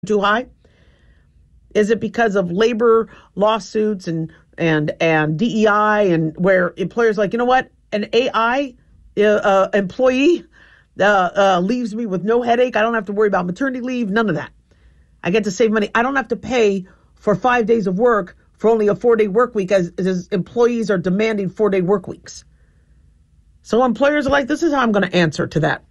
too high? Is it because of labor lawsuits and DEI, and where employers are like, you know what, an AI employee leaves me with no headache. I don't have to worry about maternity leave, none of that. I get to save money. I don't have to pay for 5 days of work for only a 4-day work week, as employees are demanding 4-day work weeks. So employers are like, this is how I'm going to answer to that.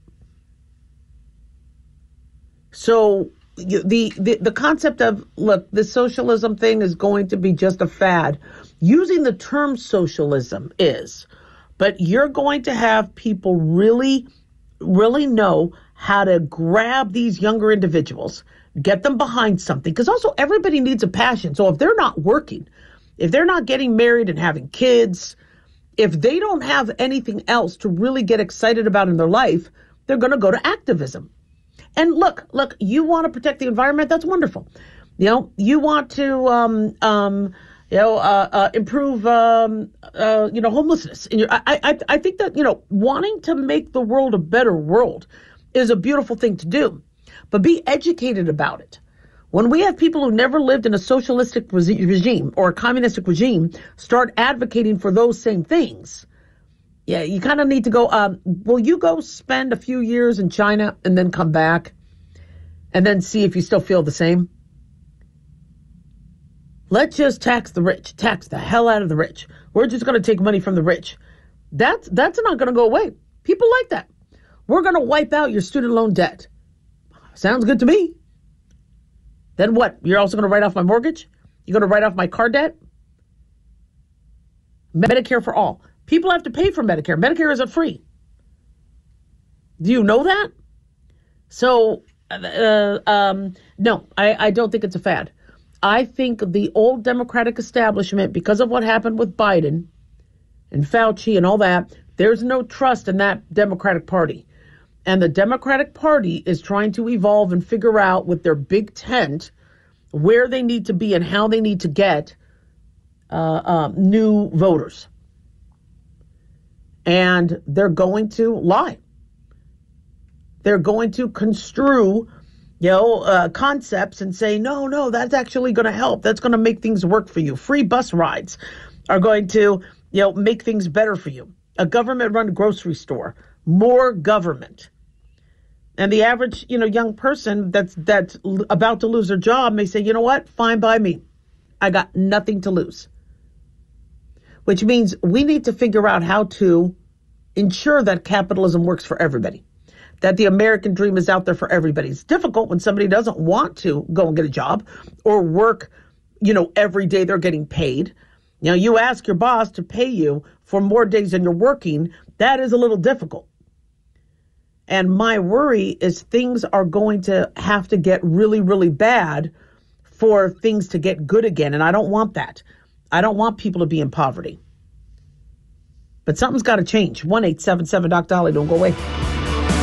So the concept of, look, the socialism thing is going to be just a fad. Using the term socialism is, but you're going to have people really, really know how to grab these younger individuals, get them behind something. Because also everybody needs a passion. So if they're not working, if they're not getting married and having kids, if they don't have anything else to really get excited about in their life, they're going to go to activism. And look, you want to protect the environment. That's wonderful. You want to, improve, homelessness. And I think that, wanting to make the world a better world is a beautiful thing to do, but be educated about it. When we have people who never lived in a socialistic regime or a communistic regime start advocating for those same things, yeah, you kind of need to go, will you go spend a few years in China and then come back and then see if you still feel the same? Let's just tax the rich, tax the hell out of the rich. We're just going to take money from the rich. That's not going to go away. People like that. We're going to wipe out your student loan debt. Sounds good to me. Then what? You're also going to write off my mortgage? You're going to write off my car debt? Medicare for all. People have to pay for Medicare. Medicare isn't free. Do you know that? So, no, I don't think it's a fad. I think the old Democratic establishment, because of what happened with Biden and Fauci and all that, there's no trust in that Democratic Party. And the Democratic Party is trying to evolve and figure out with their big tent where they need to be and how they need to get new voters. And they're going to lie. They're going to construe, concepts and say, no, that's actually going to help. That's going to make things work for you. Free bus rides are going to, make things better for you. A government-run grocery store, more government. And the average, young person that's about to lose their job may say, you know what? Fine by me. I got nothing to lose. Which means we need to figure out how to ensure that capitalism works for everybody, that the American dream is out there for everybody. It's difficult when somebody doesn't want to go and get a job or work, every day they're getting paid. You ask your boss to pay you for more days than you're working. That is a little difficult. And my worry is things are going to have to get really, really bad for things to get good again. And I don't want that. I don't want people to be in poverty. But something's got to change. 1-877-DOC-DOLLY. Don't go away.